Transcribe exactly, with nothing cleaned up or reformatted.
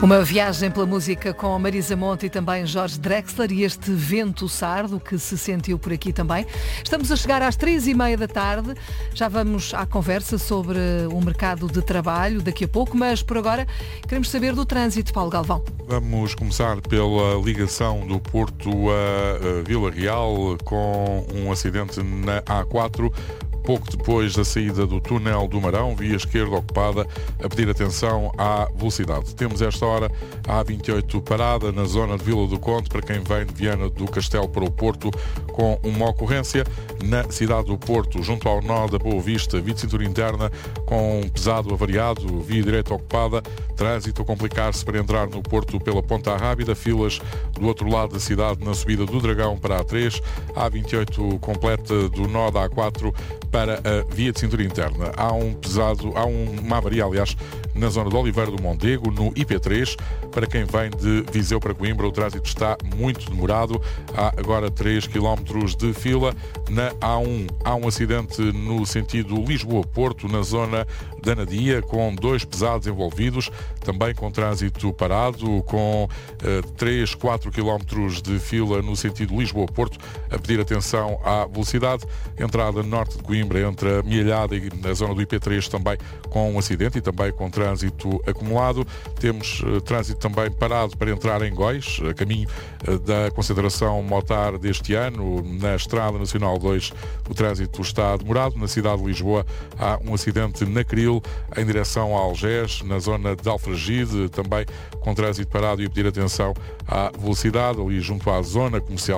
Uma viagem pela música com Marisa Monte e também Jorge Drexler e este vento sardo que se sentiu por aqui também. Estamos a chegar às três e meia da tarde. Já vamos à conversa sobre o mercado de trabalho daqui a pouco, mas por agora queremos saber do trânsito, Paulo Galvão. Vamos começar pela ligação do Porto a Vila Real com um acidente na A quatro. Pouco depois da saída do túnel do Marão, via esquerda ocupada, a pedir atenção à velocidade. Temos esta hora a A vinte e oito parada na zona de Vila do Conde, para quem vem de Viana do Castelo para o Porto, com uma ocorrência na cidade do Porto, junto ao nó da Boa Vista, via de cintura interna, com um pesado avariado, via direita ocupada, trânsito a complicar-se para entrar no Porto pela Ponta Rábida, filas do outro lado da cidade na subida do Dragão para a A três, A vinte e oito completa do nó da A quatro para a via de cintura interna. Há um pesado, há um, uma avaria, aliás, na zona de Oliveira do Mondego, no I P três. Para quem vem de Viseu para Coimbra, o trânsito está muito demorado. Há agora três quilómetros de fila. Na A um, há um acidente no sentido Lisboa-Porto, na zona da Nadia, com dois pesados envolvidos, também com trânsito parado, com uh, três, quatro quilómetros de fila no sentido Lisboa-Porto, a pedir atenção à velocidade. Entrada norte de Coimbra, entre a Mielhada e a zona do I P três, também com um acidente e também com trânsito acumulado. Temos uh, trânsito também parado para entrar em Góis, a caminho uh, da concentração motar deste ano. Na Estrada Nacional dois, o trânsito está demorado. Na cidade de Lisboa há um acidente na Cril, em direção a Algés, na zona de Alfragide, também com trânsito parado e a pedir atenção à velocidade, ali junto à zona comercial